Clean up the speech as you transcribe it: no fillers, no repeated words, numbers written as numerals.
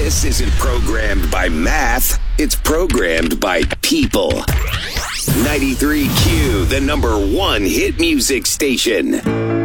This isn't programmed by math, it's programmed by people. 93Q, the #1 hit music station.